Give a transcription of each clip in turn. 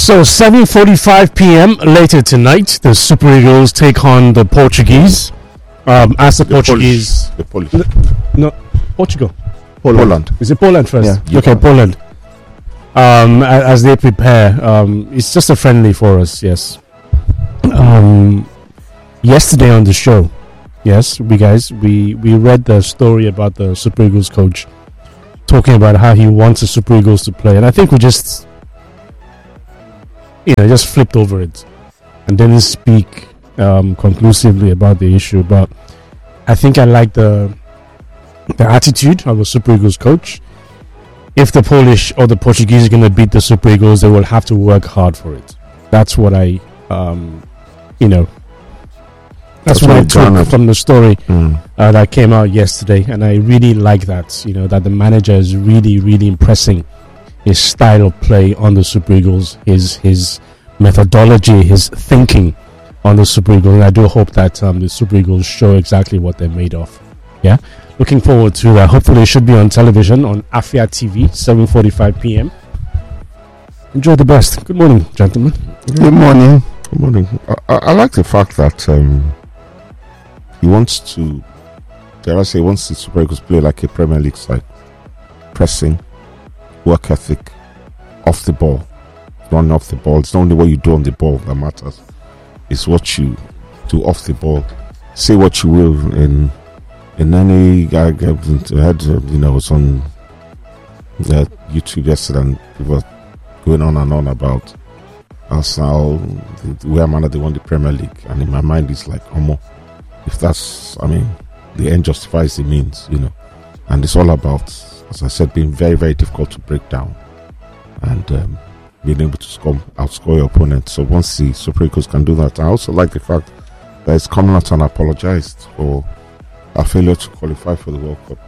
So 7:45 p.m. later tonight, the Super Eagles take on the Portuguese. As the Portuguese, Polish. No, Portugal. Poland. Is it Poland first? Yeah. Okay, Poland. As they prepare, it's just a friendly for us. Yes. Yesterday on the show, yes, we read the story about the Super Eagles coach talking about how he wants the Super Eagles to play, and I think we just flipped over it and didn't speak conclusively about the issue. But I think I like the attitude of the Super Eagles coach. If the Polish or the Portuguese are going to beat the Super Eagles, they will have to work hard for it. That's what I, that's what I took from the story that came out yesterday, and I really like that. That the manager is really, really impressing his style of play on the Super Eagles, his methodology, his thinking on the Super Eagles. And I do hope that the Super Eagles show exactly what they're made of. Yeah, looking forward to that. Hopefully, it should be on television on Afia TV, 7:45 p.m. Enjoy the best. Good morning, gentlemen. Good morning. Good morning. I like the fact that he wants to, dare I say, wants the Super Eagles play like a Premier League side. Pressing, work ethic, off the ball, running off the ball. It's not only what you do on the ball that matters. It's what you do off the ball. Say what you will in any. I had was on YouTube yesterday, and we were going on and on about Arsenal, where manner they won the Premier League, and in my mind it's like, if that's, the end justifies the means, and it's all about, as I said, being very, very difficult to break down and being able to outscore your opponent. So once the Super Eagles can do that, I also like the fact that it's come out and apologized for a failure to qualify for the World Cup.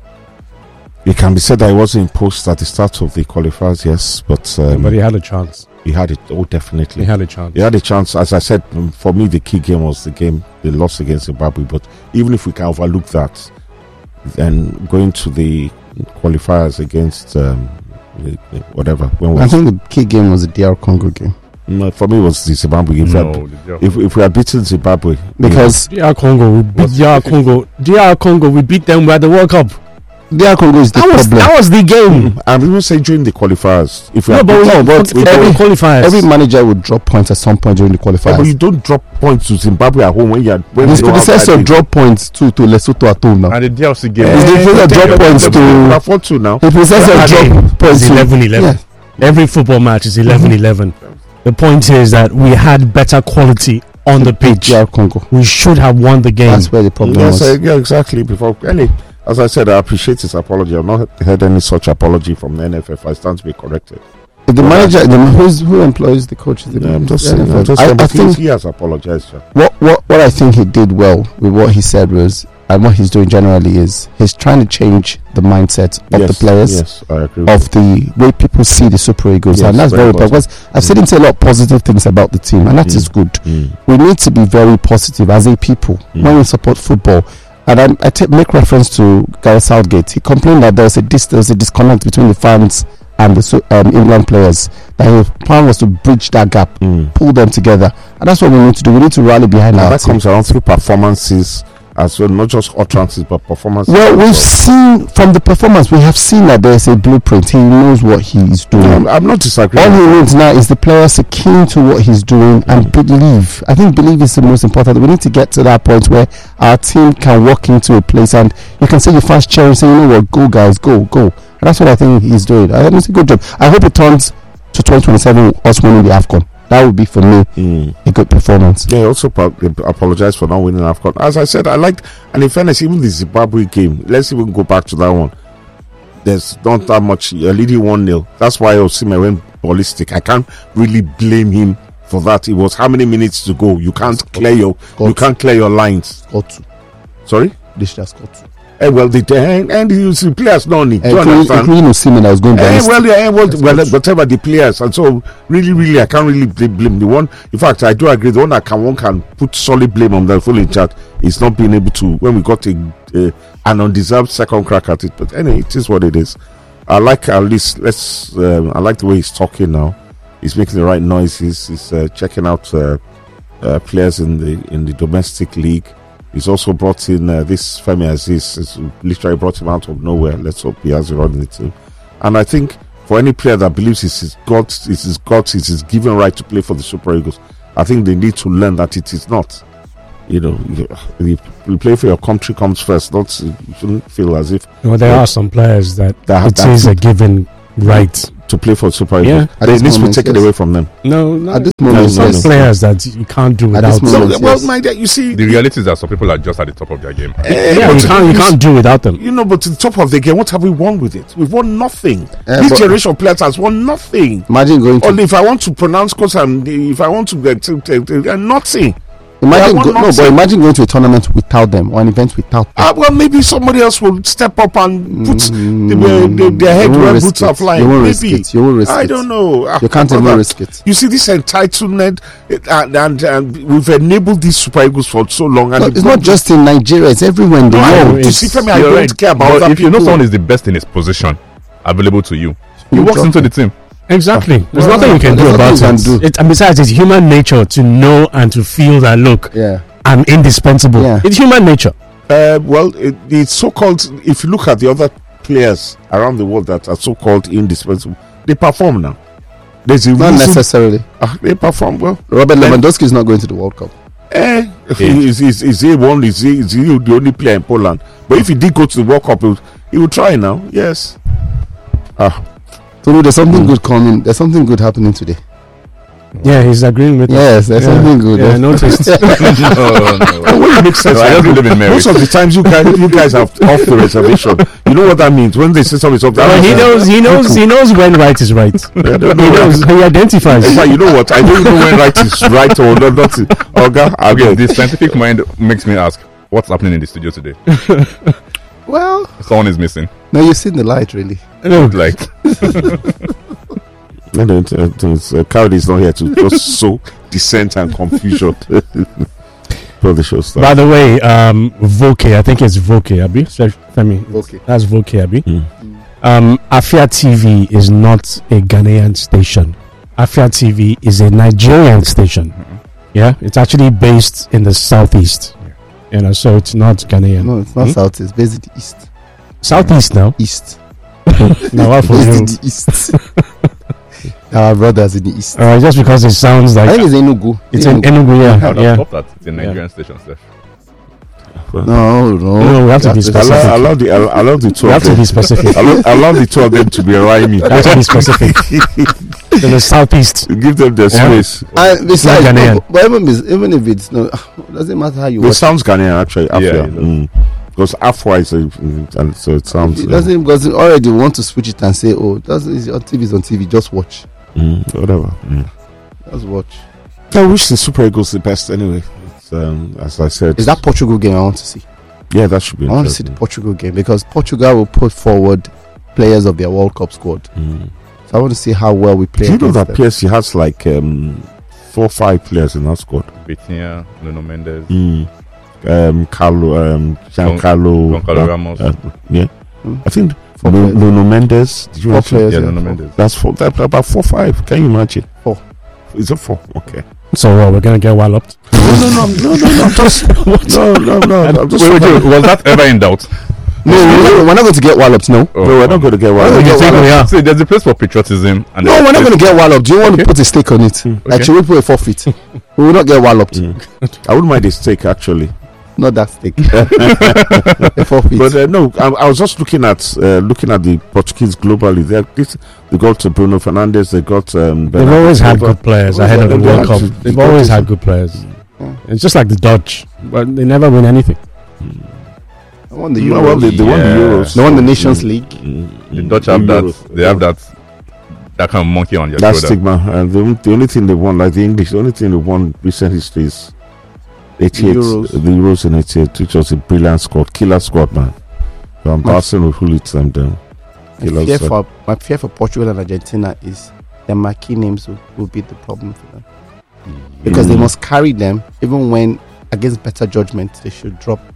It can be said that it wasn't imposed at the start of the qualifiers, yes, but he had a chance. He had it. Oh, definitely. He had a chance. He had a chance. As I said, for me, the key game was the game they lost against Zimbabwe. But even if we can overlook that, then going to the qualifiers against whatever. I think the key game was the DR Congo game. No, for me, it was the Zimbabwe game. If we had beaten Zimbabwe, because DR Congo, we beat DR Congo, we beat them at the World Cup. DR Congo is the problem. That was the game. I'm even saying during the qualifiers. Every manager would drop points at some point during the qualifiers. Yeah, but you don't drop points to Zimbabwe at home when his predecessor drop points to Lesotho at home now. And the DRC game. His predecessor drop points to now. His predecessor drop points 11-11. Yeah. Every football match is 11-11. The point is that we had better quality on the pitch. DR Congo. We should have won the game. That's where the problem was. Yeah, exactly. As I said, I appreciate his apology. I've not heard any such apology from the NFF. I stand to be corrected. The manager, who employs the coach? I'm just saying. I think he has apologized. What I think he did well with what he said was, and what he's doing generally is, he's trying to change the mindset of the players. Yes, I agree. Of the way people see the Super Eagles, and that's very important. Because I've seen him say a lot of positive things about the team, and that is good. We need to be very positive as a people when we support football. And I make reference to Gareth Southgate. He complained that there was a disconnect between the fans and the England players. That his plan was to bridge that gap, pull them together, and that's what we need to do. We need to rally behind our team. That comes around through performances as well, not just utterances, but performances. Well, we've seen from the performance, we have seen that there's a blueprint. He knows what he is doing. I'm not disagreeing. All he needs now is the players to keen to what he's doing and believe. I think believe is the most important. We need to get to that point where our team can walk into a place and you can say your fans cheer and say, you know what, go guys, go. And that's what I think he's doing. I think it's a good job. I hope it turns to 2027 us winning the AFCON. That would be for me a good performance. Yeah, he also apologized for not winning AFCON. As I said, I liked, and in fairness, even the Zimbabwe game, let's even go back to that one. There's not that much. You're leading 1-0. That's why Osimhen went ballistic. I can't really blame him for that. It was how many minutes to go? You can't clear your lines. Got to. Sorry? They should have scored 2. Well, and you see players don't need. Do you understand? Including Osimhen, I was going whatever the players, and so really, I can't really blame the one. In fact, I do agree. The one that one can put solid blame on the full in chat is not being able to when we got an undeserved second crack at it. But anyway, it is what it is. I like at least I like the way he's talking now. He's making the right noises. He's checking out players in the domestic league. He's also brought in this Femi Aziz. He's literally brought him out of nowhere. Let's hope he has a run in the team. And I think for any player that believes it's his given right to play for the Super Eagles, I think they need to learn that it is not. You play for your country comes first. Not you shouldn't feel as if. There are some players that it is a given right to play for Super Eagles. Yeah, they need to be taken away from them. No. At this moment, some players that you can't do without. My dad, you see, the reality is that some people are just at the top of their game. You can't do without them. But to the top of the game, what have we won with it? We've won nothing. This generation of players has won nothing. Imagine going to. Or if I want to pronounce course, if I want to get nothing. Imagine going to a tournament without them or an event without them. Well, maybe somebody else will step up and put their head where boots are flying. You won't risk it. I don't know. You can't even risk it. You see, this entitlement, and we've enabled these Super Eagles for so long. And it's not just in Nigeria; it's everywhere in the world. You see, Femi, I don't care about that. If you know someone is the best in his position, available to you, he walks into the team. Exactly. There's nothing you can do about it. And besides, it's human nature to know and to feel that, look, I'm indispensable. Yeah. It's human nature. It's so-called, if you look at the other players around the world that are so-called indispensable, they perform now. There's not necessarily. They perform well. Robert Lewandowski is not going to the World Cup. Is he the only player in Poland? But if he did go to the World Cup, he would try now. Yes. So there's something good coming. There's something good happening today. Yeah, he's agreeing with us. There's something good. Yeah, I noticed. No. Well, it makes sense. I don't live in America. Most of the times you guys have off the reservation. You know what that means when they say something. He knows when right is right. He identifies. In fact, you know what? I don't know when right is right or not. Okay, the scientific mind makes me ask, what's happening in the studio today? Well, someone is missing. No, you've seen the light, really. Like. Cowdy is not here to just sow dissent and confusion. The show starts. By the way, Voke, I think it's Voke, Abi. Voke. That's Voke, Abi. Afia TV is not a Ghanaian station. Afia TV is a Nigerian station. Yeah, it's actually based in the southeast. So it's not Ghanaian. No, it's not south. It's based in the east. Southeast now? East. No, what for you? In the east. Our brothers in the east. Just because it sounds like. I think it's Enugu. It's in Enugu, yeah. Stop that. It's in Nigerian stations there. No. We have to be specific. Allow the two. We have to be specific. Allow the two of them to be rhyming. We have to be specific. In the southeast. Give them their space. And besides, but even if it's no, doesn't matter how you. It sounds Ghanaian actually. Because Afro is and so it sounds. It doesn't because already want to switch it and say, it's on TV. Just watch. Whatever. Just watch. I wish the Super Eagles the best anyway. As I said, is that Portugal game I want to see? Yeah, that should be. I want to see the Portugal game because Portugal will put forward players of their World Cup squad. So I want to see how well we play. Do you know that PSG has like 4 or 5 players in that squad? Vitinha, Nuno Mendes, Giancarlo Ramos. I think Nuno Mendes. Did you 4 players? Yeah, Nuno Mendes. That's about 4 or 5. Can you imagine? 4. Is it 4? Okay. So we're gonna get walloped? No. Was that ever in doubt? No, we're not going to get walloped. No, we're not going to get walloped. See, there's a place for patriotism. And we're not going to get walloped. Do you want to put a stake on it? Like, should we put a forfeit? We will not get walloped. I wouldn't mind a stake actually. Not that stake. A forfeit. But no, I was just looking at the Portuguese globally. They got Bruno Fernandes. They got. They've always had good players ahead of the World Cup. They've always had good players. It's just like the Dutch, but they never win anything. They won the Euros. They won the Euros. They won the Nations League. The Dutch have that. They have that kind of monkey on their shoulder. That stigma. And the only thing they won, like the English, the only thing they won recent history is 88. The Euros in 88, which was a brilliant squad, killer squad, man. So Barcelona will let them down. My fear for Portugal and Argentina is their marquee names will be the problem for them. Because they must carry them even when against better judgment they should drop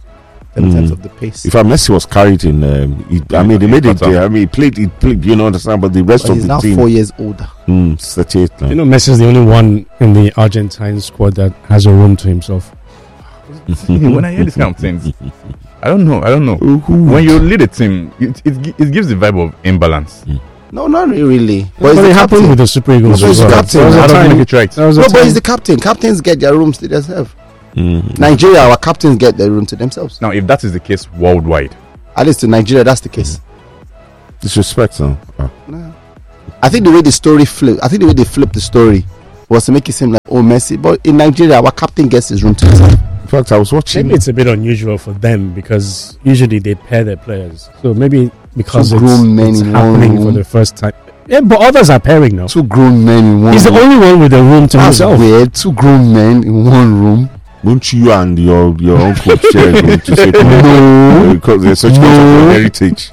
in terms of the pace. If Messi was carried in, they made it. He played. You know, understand? But the rest of the team. He's now 4 years older. 38. You know, Messi is the only one in the Argentine squad that has a room to himself. When I hear this kind of things, I don't know. When you lead a team, it gives the vibe of imbalance. No, not really. But it happened with the Super Eagles. He's the captain. But he's the captain. Captains get their rooms to themselves. Nigeria, our captains get their room to themselves. Now, if that is the case worldwide, at least in Nigeria, that's the case. Disrespect, no. I think the way the story flipped. I think the way they flipped the story was to make it seem like Messi. But in Nigeria, our captain gets his room to himself. In fact, I was watching. Maybe it's a bit unusual for them because usually they pair their players. So maybe because it's happening for the first time. Yeah, but others are pairing now. 2 grown men in one room. He's the only one with a room to himself. Weird. 2 grown men in one room. Won't you and your uncle share a room to say no? Because there's such heritage.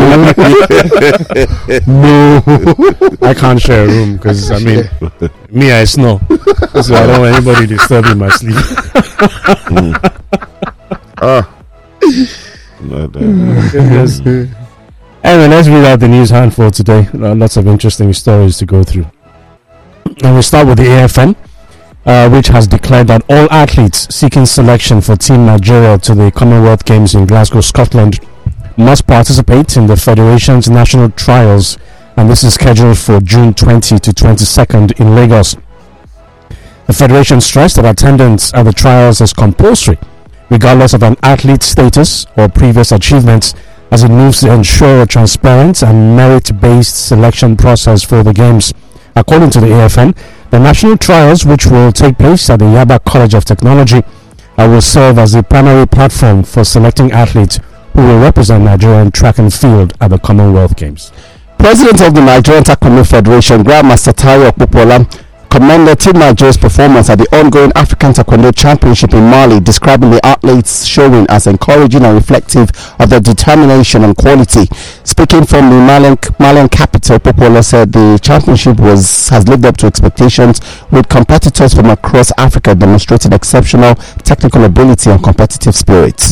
No. I can't share a room because me, I snore. So I don't want anybody disturbing my sleep. Anyway, let's read out the news handful today. Lots of interesting stories to go through. And we'll start with the AFN, which has declared that all athletes seeking selection for Team Nigeria to the Commonwealth Games in Glasgow, Scotland, must participate in the Federation's national trials, and this is scheduled for June 20 to 22nd in Lagos. The Federation stressed that attendance at the trials is compulsory, regardless of an athlete's status or previous achievements, as it moves to ensure a transparent and merit-based selection process for the Games. According to the AFN, the national trials, which will take place at the Yaba College of Technology, will serve as the primary platform for selecting athletes who will represent Nigeria in track and field at the Commonwealth Games. President of the Nigerian Taekwondo Federation, Grandmaster Tayo Popola, commended Team Nigeria's performance at the ongoing African Taekwondo Championship in Mali, describing the athletes' showing as encouraging and reflective of their determination and quality. Speaking from the Malian capital, Popola said the championship has lived up to expectations, with competitors from across Africa demonstrating exceptional technical ability and competitive spirit.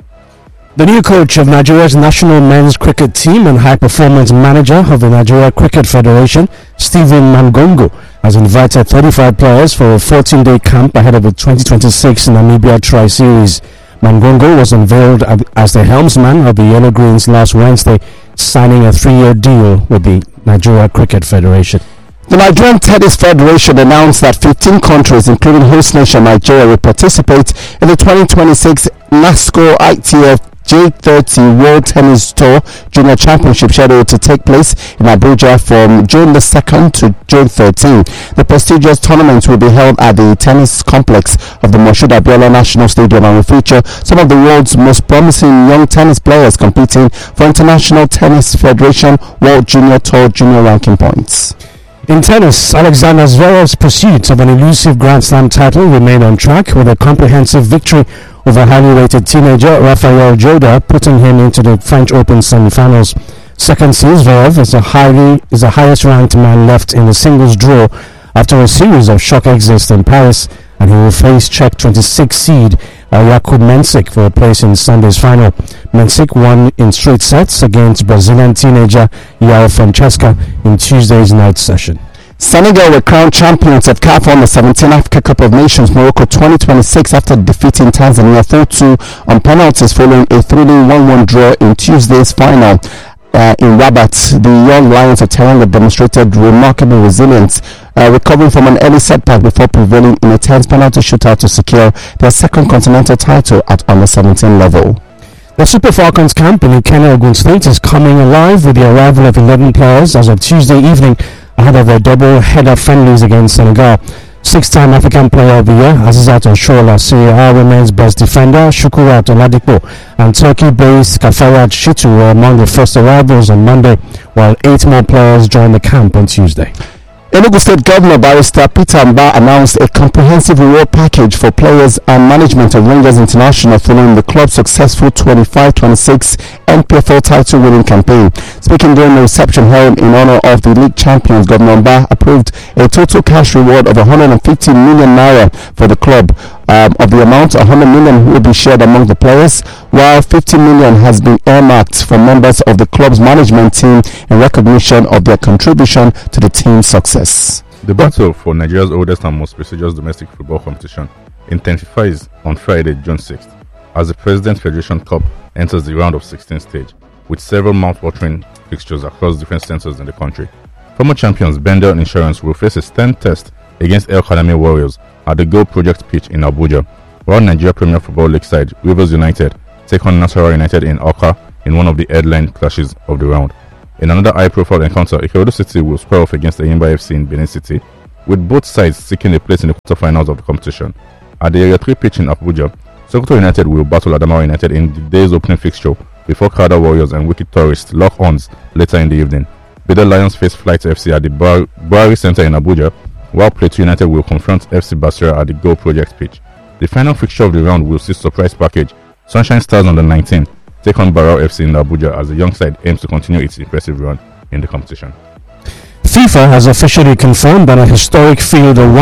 The new coach of Nigeria's national men's cricket team and high-performance manager of the Nigeria Cricket Federation, Stephen Mangongo, has invited 35 players for a 14-day camp ahead of the 2026 Namibia Tri-Series. Mangongo was unveiled as the helmsman of the Yellow Greens last Wednesday, signing a 3-year deal with the Nigeria Cricket Federation. The Nigerian Tennis Federation announced that 15 countries, including host nation Nigeria, will participate in the 2026 NASCO ITF J30 World Tennis Tour Junior Championship, scheduled to take place in Abuja from June the 2nd to June 13. The prestigious tournament will be held at the tennis complex of the Moshood Abiola National Stadium and will feature some of the world's most promising young tennis players competing for International Tennis Federation World Junior Tour Junior ranking points. In tennis, Alexander Zverev's pursuit of an elusive Grand Slam title remained on track with a comprehensive victory over highly rated teenager Rafael Joda, putting him into the French Open semi-finals. Second seed, Zverev is the highest ranked man left in the singles draw after a series of shock exits in Paris, and he will face Czech 26 seed Jakub Mensik for a place in Sunday's final. Mensik won in straight sets against Brazilian teenager João Francesca in Tuesday's night session. Senegal were crowned champions at CAF Under-17 Africa Cup of Nations Morocco 2026 after defeating Tanzania 4-2 on penalties following a 3-1 draw in Tuesday's final. In Rabat, the young Lions of Teranga demonstrated remarkable resilience, recovering from an early setback before prevailing in a tense penalty shootout to secure their second continental title at Under-17 level. The Super Falcons camp in Ikenne, Ogun State is coming alive with the arrival of 11 players as of Tuesday evening ahead of their double-header friendlies against Senegal. Six-time African Player of the Year, Azizat Oshola Serie A remains best defender. Shukurat Oladipo and Turkey-based Kafayat Shitu were among the first arrivals on Monday, while 8 more players joined the camp on Tuesday. Enugu State Governor Barrister Peter Mba announced a comprehensive reward package for players and management of Rangers International following the club's successful 25-26 NPFL title-winning campaign. Speaking during the reception held in honor of the league champions, Governor Mba approved a total cash reward of 150 million naira for the club. Of the amount, 100 million will be shared among the players, while 50 million has been earmarked for members of the club's management team in recognition of their contribution to the team's success. The battle for Nigeria's oldest and most prestigious domestic football competition intensifies on Friday, June 6th, as the President's Federation Cup enters the round of 16 stage, with several mouth-watering fixtures across different centers in the country. Former champions Bendel Insurance will face a stern test against El Kaname Warriors at the Goal Project pitch in Abuja, while Nigeria Premier Football League side Rivers United take on Nasarawa United in Awka in one of the headline clashes of the round. In another high-profile encounter, Ikorodu City will square off against Eyimba FC in Benin City, with both sides seeking a place in the quarterfinals of the competition. At the Area 3 pitch in Abuja, Sokoto United will battle Adamawa United in the day's opening fixture before Kada Warriors and Wicked Tourists lock horns later in the evening. Bidder Lions face Flight FC at the Buhari Center in Abuja, while Plateau United will confront FC Basira at the Goal Project pitch. The final fixture of the round will see surprise package Sunshine Stars on the 19th take on Barao FC in Abuja as the young side aims to continue its impressive run in the competition. FIFA has officially confirmed that a historic field of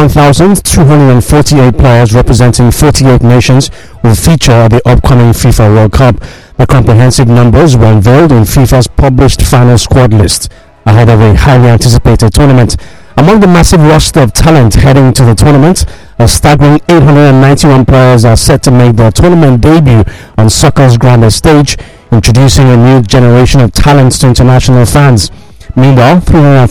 1,248 players representing 48 nations will feature at the upcoming FIFA World Cup. The comprehensive numbers were unveiled in FIFA's published final squad list ahead of a highly anticipated tournament. Among the massive roster of talent heading to the tournament, a staggering 891 players are set to make their tournament debut on soccer's grandest stage, introducing a new generation of talents to international fans. Meanwhile,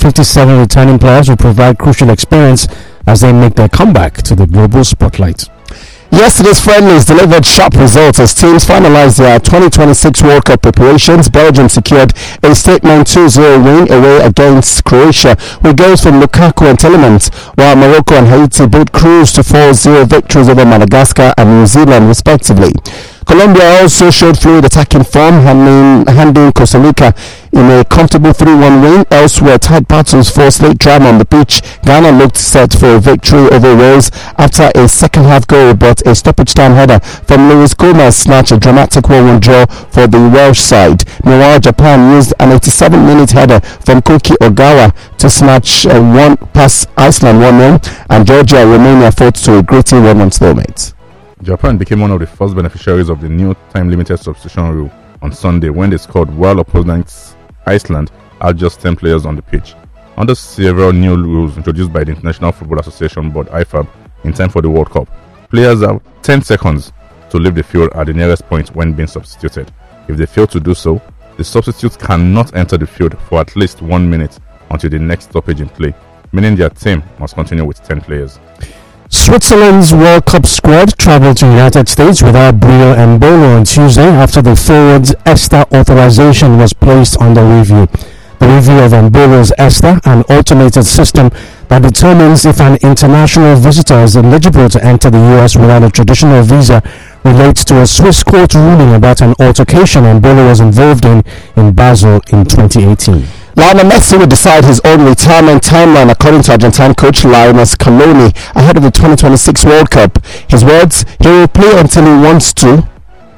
357 returning players will provide crucial experience as they make their comeback to the global spotlight. Yesterday's friendlies delivered sharp results as teams finalized their 2026 World Cup preparations. Belgium secured a statement 2-0 win away against Croatia with goals from Lukaku and Tielemans, while Morocco and Haiti both cruised to 4-0 victories over Madagascar and New Zealand respectively. Colombia also showed fluid attacking form, handing Costa Rica in a comfortable 3-1 win. Elsewhere, tight battles forced late drama on the pitch. Ghana looked set for a victory over Wales after a second-half goal, but a stoppage-time header from Luis Gomez snatched a dramatic 1-1 draw for the Welsh side. Meanwhile, Japan used an 87-minute header from Koki Ogawa to snatch one past Iceland 1-0, and Georgia and Romania fought to a gritty 1-1 stalemate. Japan became one of the first beneficiaries of the new time-limited substitution rule on Sunday when they scored while opponents Iceland had just 10 players on the pitch. Under several new rules introduced by the International Football Association Board (IFAB) in time for the World Cup, players have 10 seconds to leave the field at the nearest point when being substituted. If they fail to do so, the substitutes cannot enter the field for at least 1 minute until the next stoppage in play, meaning their team must continue with 10 players. Switzerland's World Cup squad travelled to the United States without Breel Embolo on Tuesday after the forward's ESTA authorization was placed under review. The review of Embolo's ESTA, an automated system that determines if an international visitor is eligible to enter the US without a traditional visa, relates to a Swiss court ruling about an altercation Embolo was involved in Basel in 2018. Lionel Messi will decide his own retirement timeline according to Argentine coach Lionel Scaloni ahead of the 2026 World Cup. His words, he will play until he wants to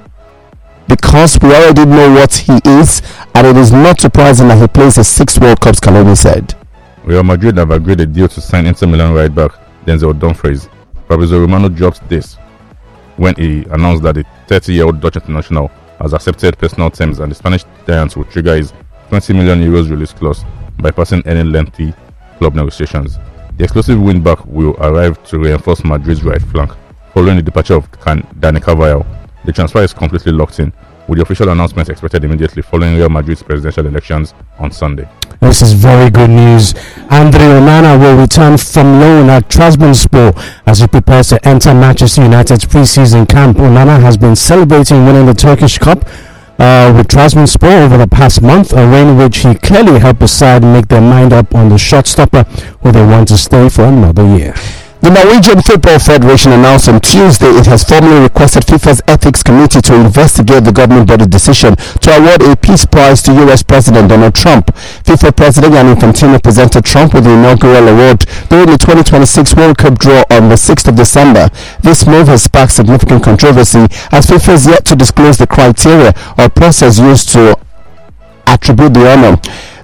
because we already know what he is, and it is not surprising that he plays his 6th World Cup, Scaloni said. Real Madrid have agreed a deal to sign Inter Milan right back Denzel Dumfries. Fabrizio Romano dropped this when he announced that the 30-year-old Dutch international has accepted personal terms and the Spanish Giants will trigger his 20 million euros release clause, bypassing any lengthy club negotiations. The exclusive wing-back will arrive to reinforce Madrid's right flank, following the departure of Dani Carvajal. The transfer is completely locked in, with the official announcement expected immediately following Real Madrid's presidential elections on Sunday. This is very good news. Andre Onana will return from loan at Trabzonspor as he prepares to enter Manchester United's pre-season camp. Onana has been celebrating winning the Turkish Cup with Trabzonspor over the past month, a win which he clearly helped the side make their mind up on the shot-stopper who they want to stay for another year. The Norwegian Football Federation announced on Tuesday it has formally requested FIFA's Ethics Committee to investigate the governing body's decision to award a peace prize to US President Donald Trump. FIFA President Gianni Infantino presented Trump with the inaugural award during the 2026 World Cup draw on the 6th of December. This move has sparked significant controversy as FIFA has yet to disclose the criteria or process used to attribute the honor.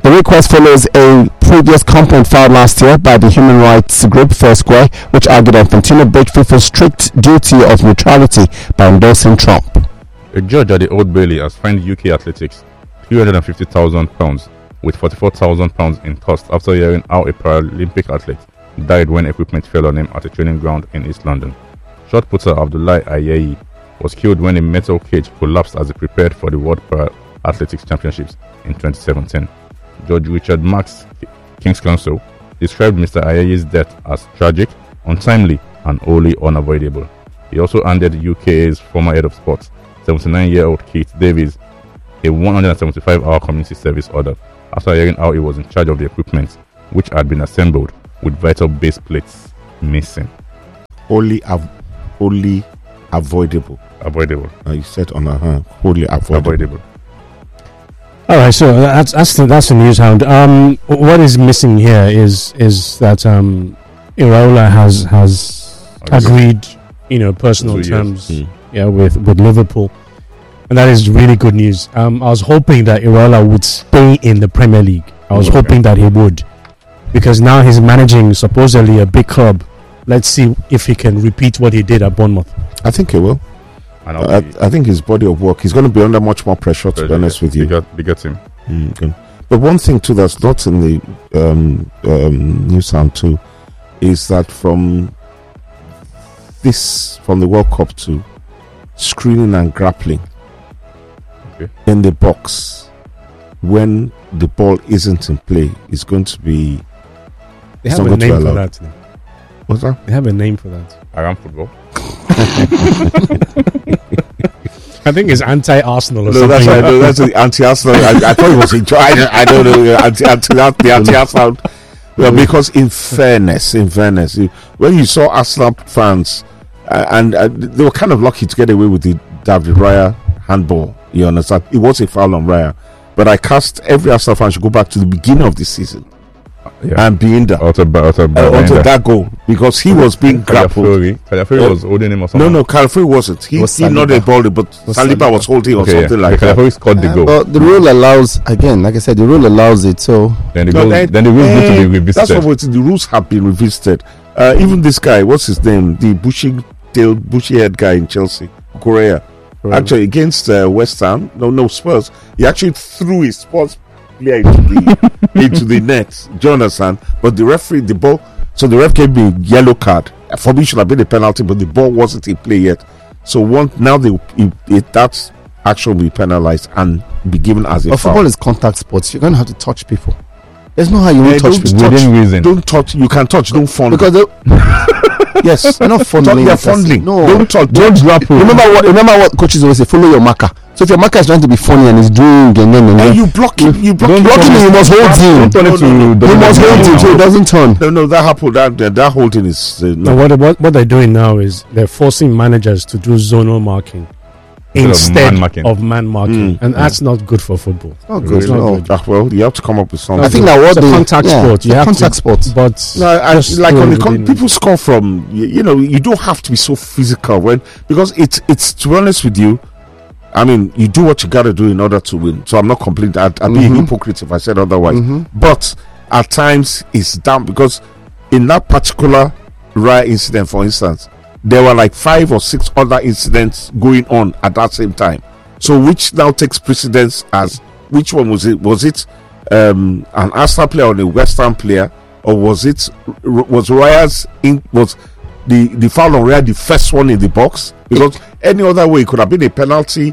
The request follows a previous complaint filed last year by the human rights group Foursquare, which argued that Infantino breached FIFA's strict duty of neutrality by endorsing Trump. A judge at the Old Bailey has fined UK Athletics £350,000 with £44,000 in costs after hearing how a Paralympic athlete died when equipment fell on him at a training ground in East London. Shot putter Abdullahi Ayayi was killed when a metal cage collapsed as he prepared for the World Para-Athletics Championships in 2017. Judge Richard Marks, King's Counsel, described Mr. Ayayi's death as tragic, untimely, and wholly unavoidable. He also handed UK's former head of sports, 79-year-old Keith Davies, a 175-hour community service order after hearing how he was in charge of the equipment, which had been assembled with vital base plates missing. Wholly avoidable. Avoidable. You said on a wholly avoidable. All right, so that's the news hound. What is missing here is that Iraola has agreed, personal terms, with Liverpool, and that is really good news. I was hoping that Iraola would stay in the Premier League. I was hoping that he would, because now he's managing supposedly a big club. Let's see if he can repeat what he did at Bournemouth. I think he will. I think his body of work, he's going to be under much more pressure, to be honest with you. Bigger team. Okay. But one thing too that's not in the news sound too is that from the World Cup to screening and grappling in the box when the ball isn't in play is going to be. They have a name for that. What's that? They have a name for that. Around football. I think it's anti-Arsenal or something. That's right. No, that's the anti-Arsenal. I thought it was I don't know. Anti-Arsenal. Well, because in fairness, when you saw Arsenal fans, and they were kind of lucky to get away with the David Raya handball. You understand? It was a foul on Raya, but I cast every Arsenal fan should go back to the beginning of the season. And being there onto that goal, because he was being grappled. Calafiori was holding him or something. No, Calafiori wasn't. He not a ball, but Saliba was holding or something like that. Calafiori scored the goal. But the rule allows, again, like I said, the rule allows it. So then the rules need to be revisited. That's what the rules have been revisited. Even this guy, what's his name? The bushy-haired guy in Chelsea, Correa. Actually, against West Ham, Spurs, he actually threw his Spurs player into the net, Jonathan. But the referee, the ball, so the ref gave me a yellow card. For me, it should have been a penalty, but the ball wasn't in play yet. So now that action will be penalized and be given as a foul. Football is contact sports. You're going to have to touch people. There's no how you won't touch people. Within reason. Don't touch. You can touch. Don't fondle. Because yes, you're not fondling. You're fondling. No, don't touch. Don't grapple. Remember what coaches always say: follow your marker. So if your marker is trying to be funny and is doing and you block him, you must hold him. You must hold him so it doesn't turn. No, that happened. That holding is. What they're doing now is they're forcing managers to do zonal marking instead of man marking, and that's not good for football. Not good. It's not good. Well, you have to come up with something. I think that it's a contact sport. You have contact sport. But like people score from, you don't have to be so physical because it's to be honest with you. I mean, you do what you got to do in order to win. So I'm not complaining. I'd be a hypocrite if I said otherwise. But at times it's down because in that particular Raya incident, for instance, there were like 5 or 6 other incidents going on at that same time. So which now takes precedence as which one was it? Was it an Arsenal player or a West Ham player, or was Raya's was the foul on Raya the first one in the box? Because any other way it could have been a penalty.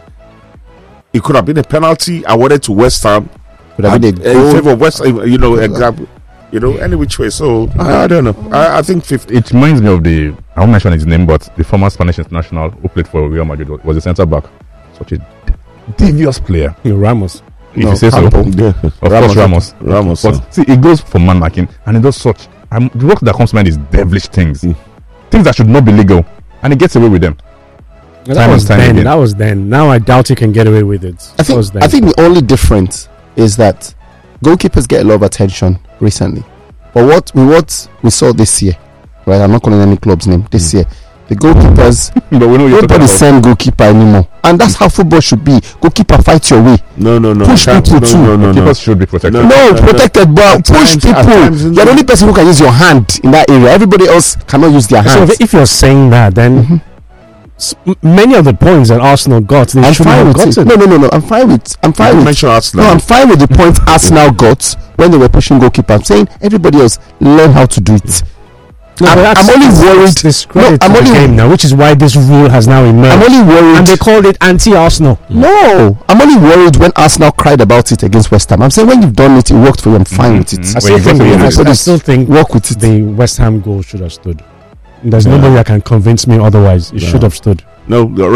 It could have been a penalty awarded to West Ham. Could have been a goal in favor of West Ham. Example. Any which way. So I don't know. I think 50. It reminds me of I won't mention his name, but the former Spanish international who played for Real Madrid was a centre back. Such a devious player. Ramos. If you say so. Of course, Ramos. But see, it goes for man marking, and it does such. The work that comes to mind is devilish things, things that should not be legal, and he gets away with them. That was then. Now I doubt he can get away with it. I think the only difference is that goalkeepers get a lot of attention recently. But what we saw this year, right? I'm not calling any club's name. This year, The goalkeepers, nobody send goalkeeper anymore, and that's how football should be. Goalkeeper, fight your way. No. Push people too. Keepers should be protected. Protected, but push people. You're the only person who can use your hand in that area. Everybody else cannot use their hands. So if you're saying that, then many of the points that Arsenal got, they should have gotten. No. I'm fine with. I'm fine with the point Arsenal got when they were pushing goalkeeper. I'm saying everybody else learn how to do it. I'm only worried. I'm only game now, which is why this rule has now emerged. I'm only worried, and they called it anti-Arsenal. No, I'm only worried when Arsenal cried about it against West Ham. I'm saying when you've done it, it worked for you. I'm fine with it. I still think work with it. The West Ham goal should have stood. There's nobody that can convince me otherwise. It should have stood. No,